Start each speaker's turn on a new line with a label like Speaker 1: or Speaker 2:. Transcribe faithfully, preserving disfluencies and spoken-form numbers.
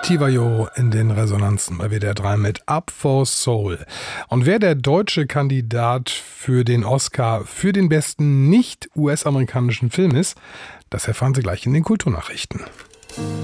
Speaker 1: Tivayo in den Resonanzen bei W D R drei mit Up for Soul. Und wer der deutsche Kandidat für den Oscar für den besten nicht-U S-amerikanischen Film ist, das erfahren Sie gleich in den Kulturnachrichten.